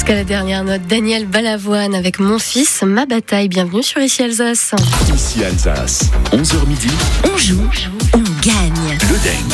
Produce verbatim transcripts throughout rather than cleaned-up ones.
Jusqu'à la dernière note, Daniel Balavoine avec Mon fils, ma bataille. Bienvenue sur Ici Alsace. Ici Alsace, onze heures midi. On joue, on gagne. Le Deng.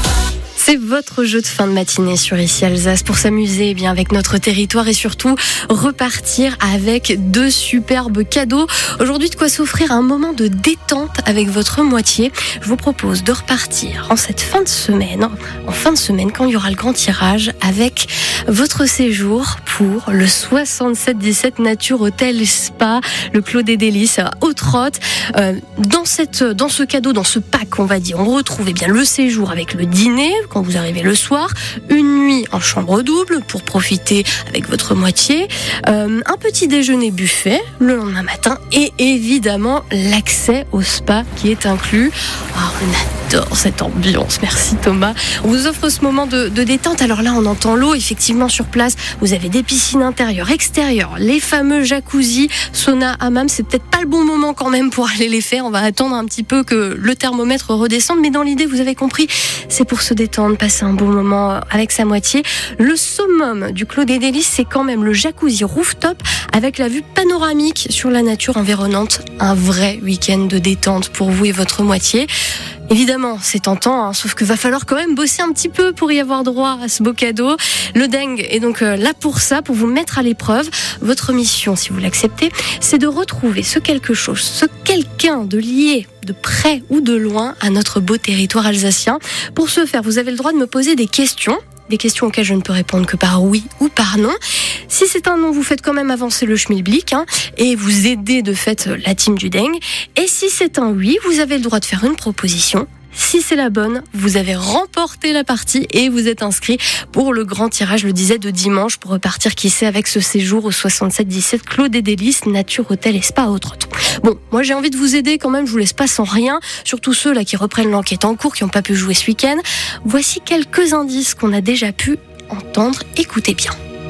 C'est votre jeu de fin de matinée sur Ici Alsace pour s'amuser eh bien avec notre territoire et surtout repartir avec deux superbes cadeaux. Aujourd'hui, de quoi s'offrir un moment de détente avec votre moitié. Je vous propose de repartir en cette fin de semaine, en fin de semaine quand il y aura le grand tirage avec votre séjour pour le soixante-sept dix-sept Nature Hôtel Spa, le Clos des Délices à Autrotte. Euh, dans cette, dans ce cadeau, dans ce pack, on va dire, on retrouve eh bien le séjour avec le dîner quand vous arrivez le soir, une nuit en chambre double pour profiter avec votre moitié, euh, un petit déjeuner buffet le lendemain matin et évidemment l'accès au spa qui est inclus. Oh, on adore cette ambiance, merci Thomas. On vous offre ce moment de, de détente. Alors là, on entend l'eau, effectivement sur place, vous avez des piscines intérieures, extérieures, les fameux jacuzzi, sauna, hammam. C'est peut-être pas le bon moment quand même pour aller les faire. On va attendre un petit peu que le thermomètre redescende, mais dans l'idée, vous avez compris, c'est pour se détendre, passer un bon moment avec sa moitié. Le summum du Clos des Délices, c'est quand même le jacuzzi rooftop avec la vue panoramique sur la nature environnante. Un vrai week-end de détente pour vous et votre moitié. Évidemment, c'est tentant, hein, sauf que va falloir quand même bosser un petit peu pour y avoir droit à ce beau cadeau. Le Deng est donc là pour ça, pour vous mettre à l'épreuve. Votre mission, si vous l'acceptez, c'est de retrouver ce quelque chose, ce quelqu'un de lié, de près ou de loin, à notre beau territoire alsacien. Pour ce faire, vous avez le droit de me poser des questions. Des questions auxquelles je ne peux répondre que par oui ou par non. Si c'est un non, vous faites quand même avancer le schmilblick hein, et vous aidez de fait la team du Deng. Et si c'est un oui, vous avez le droit de faire une proposition. Si c'est la bonne, vous avez remporté la partie et vous êtes inscrit pour le grand tirage, je le disais, de dimanche pour repartir, qui sait, avec ce séjour au soixante-sept dix-sept Clos des Délices, Nature Hôtel et Spa à Autrotte. Bon, moi j'ai envie de vous aider quand même, je vous laisse pas sans rien, surtout ceux là qui reprennent l'enquête en cours, qui n'ont pas pu jouer ce week-end. Voici quelques indices qu'on a déjà pu entendre, écoutez bien.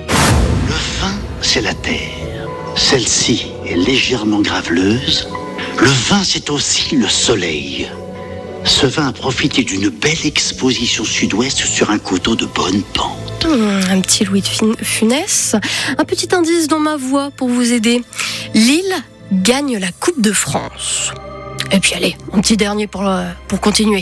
Le vin, c'est la terre. Celle-ci est légèrement graveleuse. Le vin, c'est aussi le soleil. Ce vin a profité d'une belle exposition sud-ouest sur un coteau de bonne pente. Mmh, un petit Louis de Funès. Un petit indice dans ma voix pour vous aider. Lille gagne la Coupe de France. Et puis allez, un petit dernier pour, euh, pour continuer.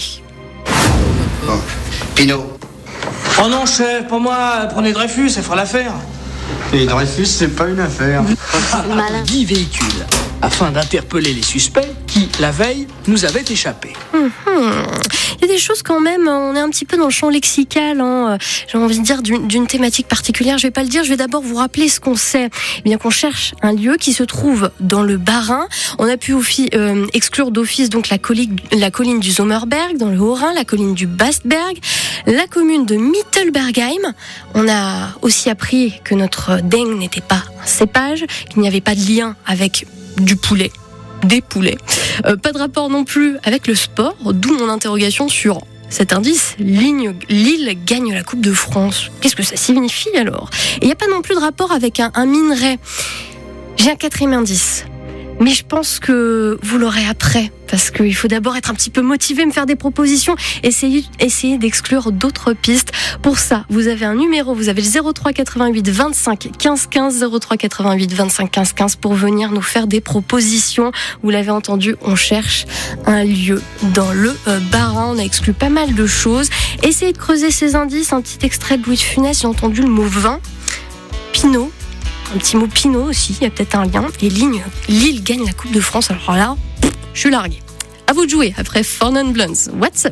Bon, Pinot. Oh non, chef, pour moi, prenez Dreyfus, ça fera l'affaire. Et Dreyfus, c'est pas une affaire. dix véhicules, afin d'interpeller les suspects qui, la veille, nous avaient échappé. Mmh. Il y a des choses quand même, on est un petit peu dans le champ lexical, hein. J'ai envie de dire d'une, d'une thématique particulière. Je vais pas le dire, je vais d'abord vous rappeler ce qu'on sait. Eh bien qu'on cherche un lieu qui se trouve dans le Bas-Rhin. On a pu offi- euh, exclure d'office donc la colline, la colline du Sommerberg dans le Haut-Rhin, la colline du Bastberg, la commune de Mittelbergheim. On a aussi appris que notre Deng n'était pas un cépage, qu'il n'y avait pas de lien avec du poulet. Des poulets. Euh, pas de rapport non plus avec le sport, d'où mon interrogation sur cet indice. Ligne, Lille gagne la Coupe de France. Qu'est-ce que ça signifie alors ? Et il n'y a pas non plus de rapport avec un, un minerai. J'ai un quatrième indice, mais je pense que vous l'aurez après, parce qu'il faut d'abord être un petit peu motivé, me faire des propositions, essayer, essayer d'exclure d'autres pistes. Pour ça, vous avez un numéro, vous avez le zéro trois quatre-vingt-huit vingt-cinq quinze quinze, zéro trois quatre-vingt-huit vingt-cinq quinze quinze pour venir nous faire des propositions. Vous l'avez entendu, on cherche un lieu dans le euh, Bas-Rhin. On a exclu pas mal de choses. Essayez de creuser ces indices. Un petit extrait de Louis de Funès, j'ai entendu le mot vin, Pinot. Un petit mot Pinot aussi, il y a peut-être un lien. Et Lille, Lille gagne la Coupe de France. Alors là, je suis larguée. À vous de jouer après Four Non Blondes. What's up ?